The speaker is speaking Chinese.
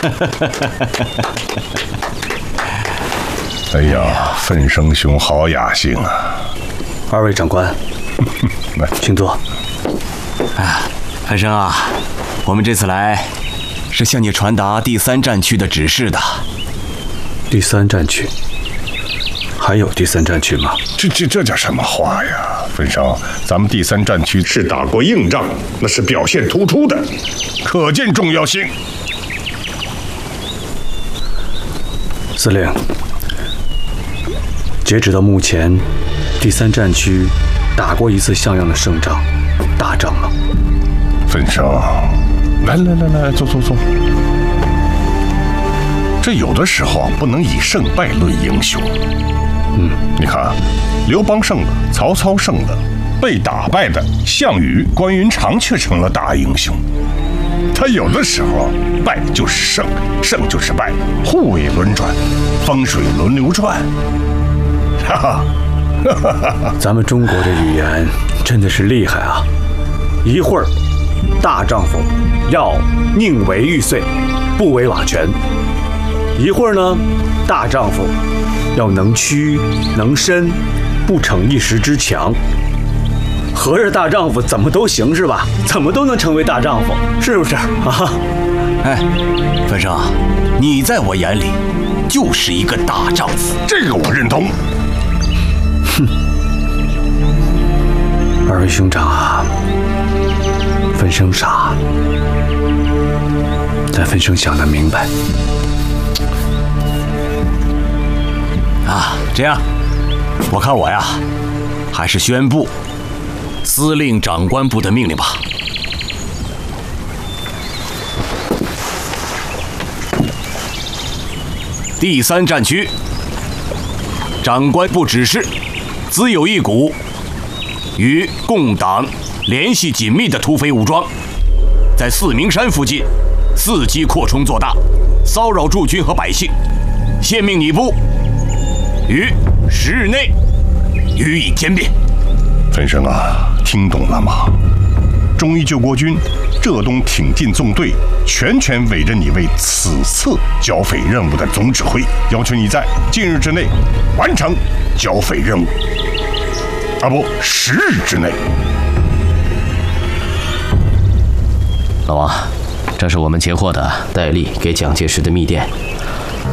哎呀，奋生兄好雅兴啊！ 二位长官， 来， 请坐。 奋生啊，我们这次来是向你传达第3战区的指示的。 第3战区？还有第3战区吗？ 这叫什么话呀？奋生，咱们第3战区是打过硬仗，那是表现突出的，可见重要性。 司令，截止到目前，第3战区打过一次像样的胜仗、大仗吗？ 奋生，来，坐。这有的时候不能以胜败论英雄。你看，刘邦胜了，曹操胜了，被打败的项羽、关云长却成了大英雄。他有的时候败就是胜，胜就是败，互为轮转，风水轮流转。哈哈， 咱们中国的语言真的是厉害啊！一会儿，大丈夫要宁为玉碎，不为瓦全；一会儿呢，大丈夫要能屈能伸，不逞一时之强。合着大丈夫怎么都行是吧？怎么都能成为大丈夫，是不是啊？ 哎，奋生，你在我眼里就是一个大丈夫。 这个我认同。 二位兄长啊，奋生傻，但奋生想得明白。 这样，我看我呀，还是宣布司令长官部的命令吧。第3战区，长官部指示，兹有一股与共党联系紧密的土匪武装，在四明山附近伺机扩充做大，骚扰驻军和百姓。现命你部于10日内予以歼灭。 奋生啊，听懂了吗？忠义救国军浙东挺进纵队全权委任你为此次剿匪任务的总指挥，要求你在近日之内完成剿匪任务，啊不，10日之内。 老王，这是我们截获的戴笠给蒋介石的密电，